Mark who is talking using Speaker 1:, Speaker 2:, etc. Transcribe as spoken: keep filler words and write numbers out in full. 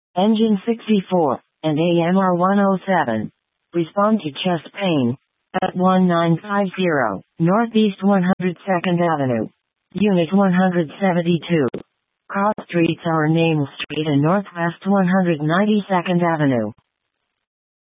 Speaker 1: Engine sixty-four, and A M R one oh seven. Respond to chest pain. At one nine five zero, Northeast one hundred second Avenue. Unit one hundred seventy-two. Cross streets are Name Street and Northwest one hundred ninety-second Avenue.